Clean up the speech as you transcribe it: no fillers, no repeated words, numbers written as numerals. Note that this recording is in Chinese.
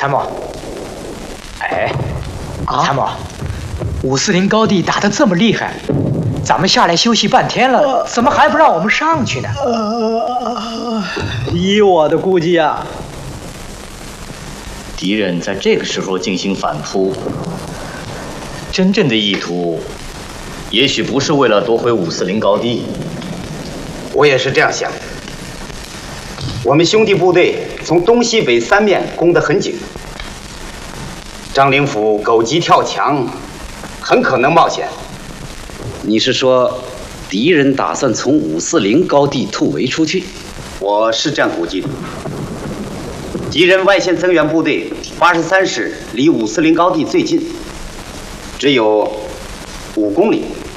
参谋，哎，参谋，540高地打得这么厉害，咱们下来休息半天了，怎么还不让我们上去呢？ 依我的估计啊， 敌人在这个时候进行反扑，真正的意图，也许不是为了夺回540高地。 我也是这样想。我们兄弟部队从东西北3面攻得很紧，张灵甫狗急跳墙，很可能冒险。 你是说，敌人打算从540高地突围出去？ 我是这样估计的。敌人外线增援部队83师离540高地最近，只有5公里。